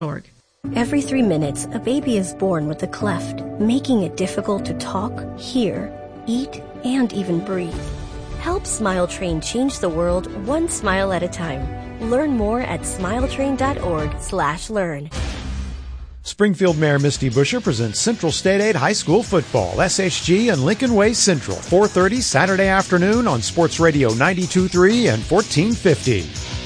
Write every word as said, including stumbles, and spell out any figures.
Every three minutes, a baby is born with a cleft, making it difficult to talk, hear, eat, and even breathe. Help Smile Train change the world one smile at a time. Learn more at smiletrain.org slash learn. Springfield Mayor Misty Buscher presents Central State Aid High School Football, S H G and Lincoln Way Central, four thirty Saturday afternoon on Sports Radio ninety-two point three and fourteen fifty.